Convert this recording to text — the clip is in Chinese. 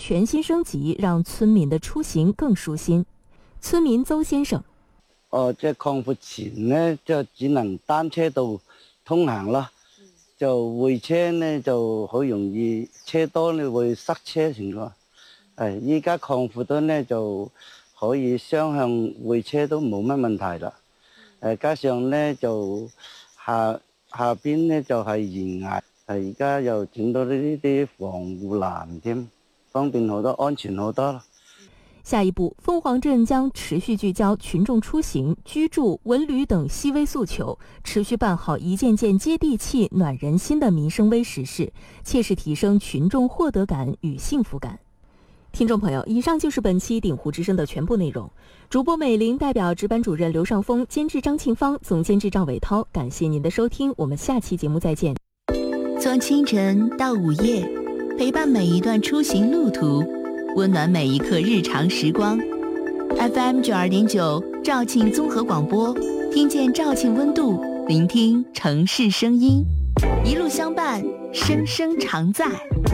全新升级，让村民的出行更舒心。村民邹先生： 即係擴闊前呢，就只能單車道通行啦，就會車呢就好容易車多呢會塞車情況。依家擴闊咗呢就可以雙向會車都冇乜問題啦。加上呢就下邊呢就係懸崖，而家又整到呢啲防護欄添，方便好多，安全好多。 下一步，凤凰镇將持续聚焦群众出行、居住、文旅等细微诉求，持续办好一件件接地气、暖人心的民生微实事，切实提升群众获得感与幸福感。听众朋友，以上就是本期鼎湖之声的全部内容。主播美玲代表值班主任刘尚峰、监制张庆芳、总监制赵伟涛，感谢您的收听，我们下期节目再见。 从清晨到午夜，陪伴每一段出行路途，温暖每一刻日常时光。FM 92.9肇庆综合广播，听见肇庆温度，聆听城市声音，一路相伴，声声常在。